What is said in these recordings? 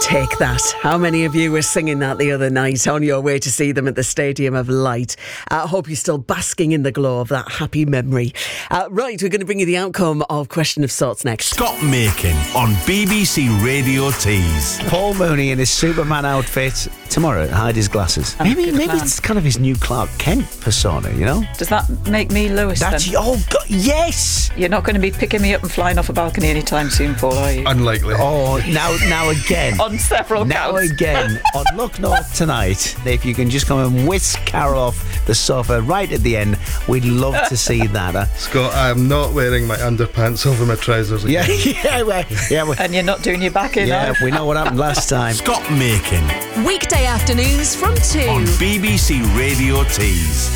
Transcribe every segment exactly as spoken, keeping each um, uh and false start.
Take that. How many of you were singing that the other night on your way to see them at the Stadium of Light? I hope you're still basking in the glow of that happy memory. Uh, right, we're going to bring you the outcome of Question of Sorts next. Scott Makin on B B C Radio Tees. Paul Mooney in his Superman outfit tomorrow. Hide his glasses. I'm a Maybe good maybe man. it's kind of his new Clark Kent persona, you know? Does that make me Lewis That's then? oh God, yes. You're not going to be picking me up and flying off a balcony anytime soon, Paul, are you? Unlikely. Oh, now now again. On several Now counts. again, on Look North tonight, if you can just come and whisk Carol off the sofa right at the end, we'd love to see that. Huh? Scott, I am not wearing my underpants over my trousers again. Yeah, yeah, well, yeah, well, And you're not doing your back in, yeah. are We know what happened last time. Scott Makin Weekday afternoons from two. on B B C Radio Tees.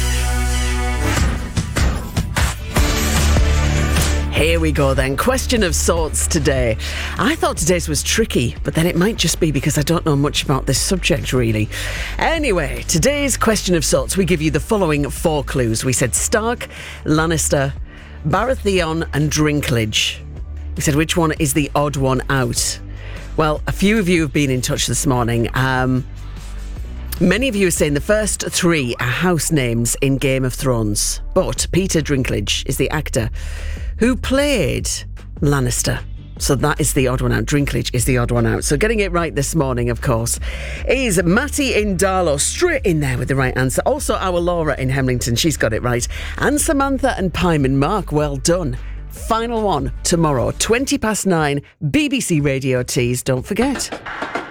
Here we go then. Question of Sorts today. I thought today's was tricky, but then it might just be because I don't know much about this subject really. Anyway, today's Question of Sorts, we give you the following four clues. We said Stark, Lannister, Baratheon and Dinklage. We said which one is the odd one out? Well, a few of you have been in touch this morning. Um, many of you are saying the first three are house names in Game of Thrones, but Peter Dinklage is the actor who played Lannister. So that is the odd one out. Dinklage is the odd one out. So getting it right this morning, of course, is Matty in Darlow, straight in there with the right answer. Also our Laura in Hemlington, she's got it right. And Samantha and Pyman, Mark, well done. Final one tomorrow, twenty past nine, B B C Radio Tees. Don't forget.